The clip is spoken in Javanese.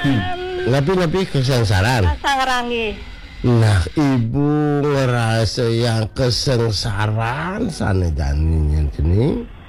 Lebih kesengsaraan. Sangrangi. Nah, ibu ngerasa yang kesengsaraan sana janinya gini.